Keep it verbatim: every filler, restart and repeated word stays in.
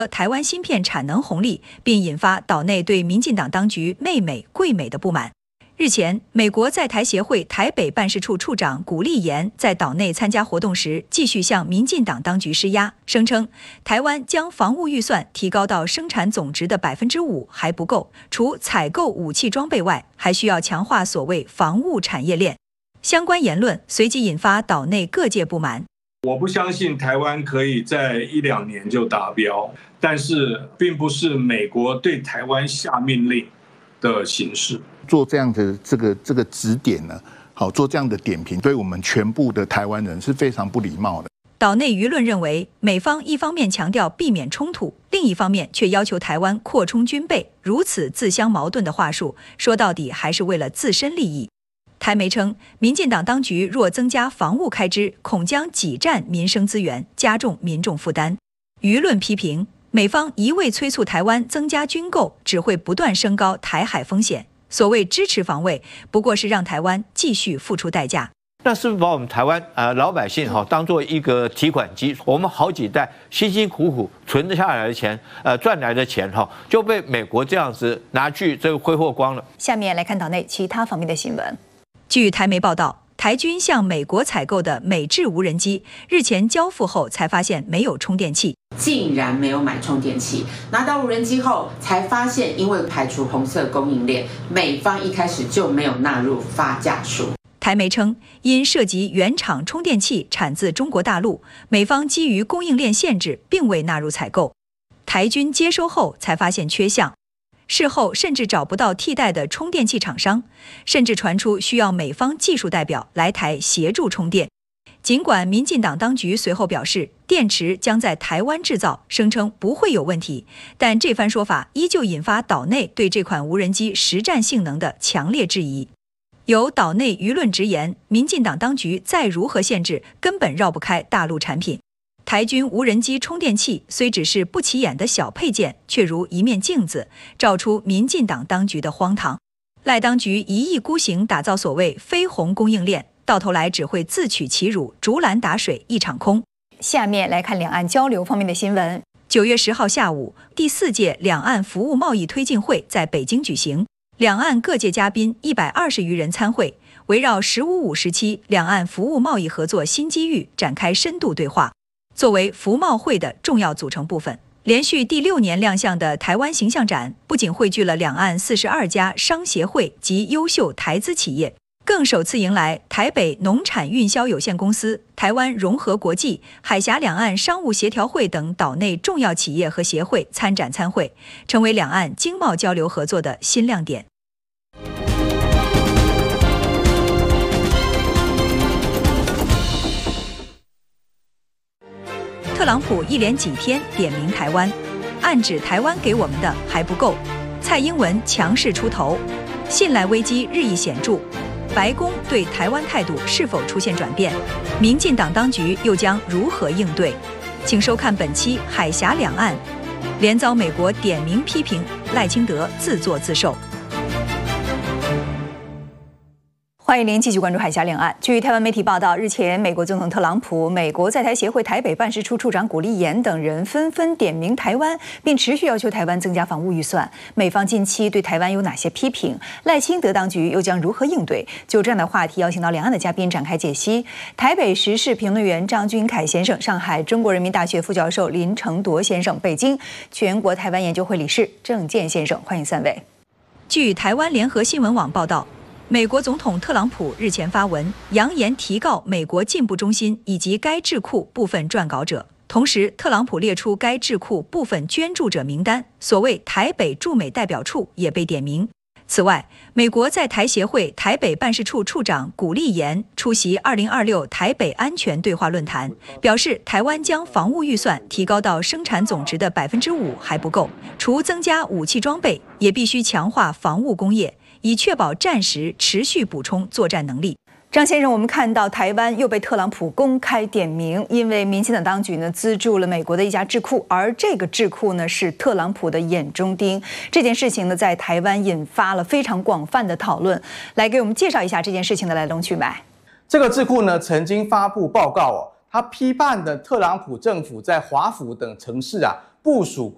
台湾芯片产能红利，并引发岛内对民进党当局媚美贵美的不满。日前，美国在台协会台北办事处处长古立言在岛内参加活动时，继续向民进党当局施压，声称台湾将防务预算提高到生产总值的百分之五还不够，除采购武器装备外，还需要强化所谓防务产业链。相关言论随即引发岛内各界不满。 我不相信台湾可以在一两年就达标，但是并不是美国对台湾下命令的形式。 做这样的这个这个指点呢，好做这样的点评，对我们全部的台湾人是非常不礼貌的。 岛内舆论认为，美方一方面强调避免冲突，另一方面却要求台湾扩充军备，如此自相矛盾的话术，说到底还是为了自身利益。台媒称，民进党当局若增加防务开支，恐将挤占民生资源，加重民众负担。舆论批评，美方一味催促台湾增加军购，只会不断升高台海风险。所谓支持防卫，不过是让台湾继续付出代价。 那是不是把我们台湾呃老百姓哈当做一个提款机？我们好几代辛辛苦苦存下来的钱，呃赚来的钱哈，就被美国这样子拿去这个挥霍光了。 下面来看岛内其他方面的新闻。据台媒报道，台军向美国采购的美制无人机日前交付后，才发现没有充电器， 竟然没有买充电器。拿到无人机后，才发现因为排除红色供应链，美方一开始就没有纳入发价数。 台媒称，因涉及原厂充电器产自中国大陆，美方基于供应链限制，并未纳入采购。台军接收后才发现缺项。事后甚至找不到替代的充电器厂商，甚至传出需要美方技术代表来台协助充电。尽管民进党当局随后表示电池将在台湾制造，声称不会有问题，但这番说法依旧引发岛内对这款无人机实战性能的强烈质疑。有岛内舆论直言，民进党当局再如何限制，根本绕不开大陆产品。台军无人机充电器虽只是不起眼的小配件，却如一面镜子，照出民进党当局的荒唐。赖当局一意孤行打造所谓非红供应链，到头来只会自取其辱，竹篮打水一场空。下面来看两岸交流方面的新闻。九月十号下午，第四届两岸服务贸易推进会在北京举行，两岸各界嘉宾一百二十余人参会，围绕“十五五”时期两岸服务贸易合作新机遇展开深度对话。作为服贸会的重要组成部分，连续第六年亮相的台湾形象展，不仅汇聚了两岸四十二家商协会及优秀台资企业，更首次迎来台北农产运销有限公司、台湾融合国际、海峡两岸商务协调会等岛内重要企业和协会参展参会，成为两岸经贸交流合作的新亮点。特朗普一连几天点名台湾，暗指台湾给我们的还不够。蔡英文强势出头，信赖危机日益显著。白宫对台湾态度是否出现转变？民进党当局又将如何应对？请收看本期《海峡两岸》，连遭美国点名批评，赖清德自作自受。欢迎您继续关注海峡两岸。据台湾媒体报道，日前美国总统特朗普、美国在台协会台北办事处处长古立言等人纷纷点名台湾，并持续要求台湾增加防务预算。美方近期对台湾有哪些批评？赖清德当局又将如何应对？就这样的话题，邀请到两岸的嘉宾展开解析。台北时事评论员张君凯先生，上海中国人民大学副教授林承铎先生，北京全国台湾研究会理事郑健先生，欢迎三位。据台湾联合新闻网报道，美国总统特朗普日前发文，扬言提告美国进步中心以及该智库部分撰稿者。同时，特朗普列出该智库部分捐助者名单，所谓台北驻美代表处也被点名。此外，美国在台协会台北办事处处长古立言出席二零二六台北安全对话论坛，表示台湾将防务预算提高到生产总值的百分之五还不够，除增加武器装备，也必须强化防务工业，以确保战时持续补充作战能力。张先生，我们看到台湾又被特朗普公开点名，因为民进党当局呢资助了美国的一家智库，而这个智库呢是特朗普的眼中钉。这件事情呢在台湾引发了非常广泛的讨论。来给我们介绍一下这件事情的来龙去脉。 这个智库呢曾经发布报告哦，他批判的特朗普政府在华府等城市啊部署